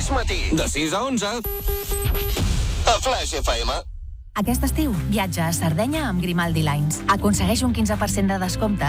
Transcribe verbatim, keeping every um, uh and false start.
Flaix matí. De sis a onze. A Flaix F M. Aquest estiu, viatja a Sardenya amb Grimaldi Lines. Aconsegueix un quinze per cent de descompte